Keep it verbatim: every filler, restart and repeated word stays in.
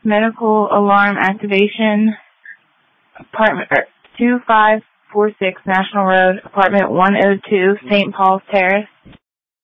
medical alarm activation, apartment er, two five four six National Road, apartment one oh two, Saint Paul's Terrace.